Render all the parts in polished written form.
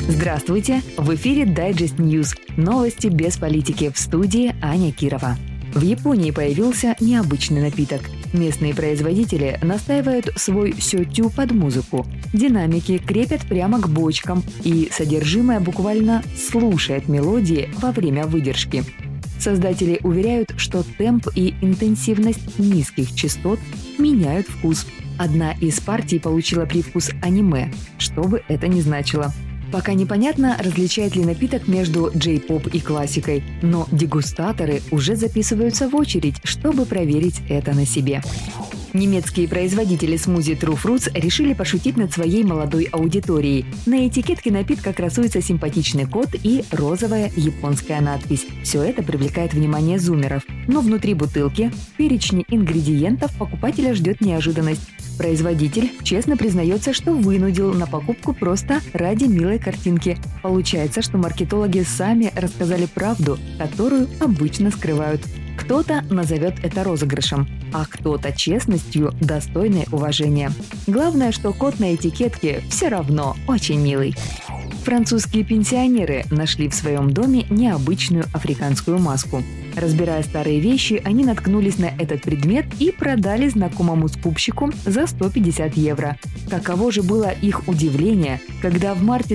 Здравствуйте! В эфире Digest News. Новости без политики. В студии Аня Кирова. В Японии появился необычный напиток. Местные производители настаивают свой сётю под музыку. Динамики крепят прямо к бочкам, и содержимое буквально слушает мелодии во время выдержки. Создатели уверяют, что темп и интенсивность низких частот меняют вкус. Одна из партий получила привкус аниме, что бы это ни значило. Пока непонятно, различает ли напиток между джей-поп и классикой, но дегустаторы уже записываются в очередь, чтобы проверить это на себе. Немецкие производители смузи True Fruits решили пошутить над своей молодой аудиторией. На этикетке напитка красуется симпатичный кот и розовая японская надпись. Все это привлекает внимание зумеров. Но внутри бутылки, в перечне ингредиентов, покупателя ждет неожиданность. Производитель честно признается, что вынудил на покупку просто ради милой картинки. Получается, что маркетологи сами рассказали правду, которую обычно скрывают. Кто-то назовет это розыгрышем, а кто-то честностью, достойной уважения. Главное, что кот на этикетке все равно очень милый. Французские пенсионеры нашли в своем доме необычную африканскую маску. Разбирая старые вещи, они наткнулись на этот предмет и продали знакомому скупщику за 150 евро. Каково же было их удивление, когда в марте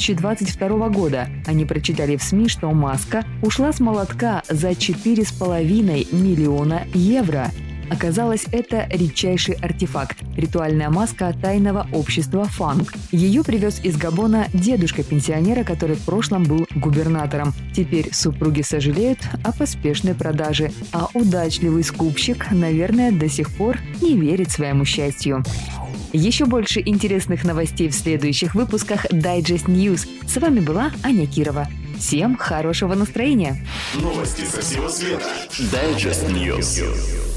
2022 года они прочитали в СМИ, что маска ушла с молотка за 4,5 миллиона евро. Оказалось, это редчайший артефакт – ритуальная маска тайного общества «Фанк». Ее привез из Габона дедушка пенсионера, который в прошлом был губернатором. Теперь супруги сожалеют о поспешной продаже, а удачливый скупщик, наверное, до сих пор не верит своему счастью. Еще больше интересных новостей в следующих выпусках Digest News. С вами была Аня Кирова. Всем хорошего настроения! Новости со всего света. Digest News.